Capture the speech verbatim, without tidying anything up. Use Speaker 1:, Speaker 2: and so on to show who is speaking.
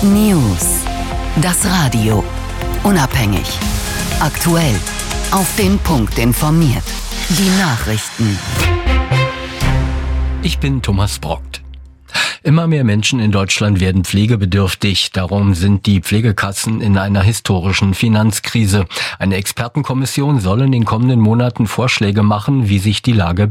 Speaker 1: News. Das Radio. Unabhängig. Aktuell. Auf den Punkt informiert. Die Nachrichten.
Speaker 2: Ich bin Thomas Brockt. Immer mehr Menschen in Deutschland werden pflegebedürftig. Darum sind die Pflegekassen in einer historischen Finanzkrise. Eine Expertenkommission soll in den kommenden Monaten Vorschläge machen, wie sich die Lage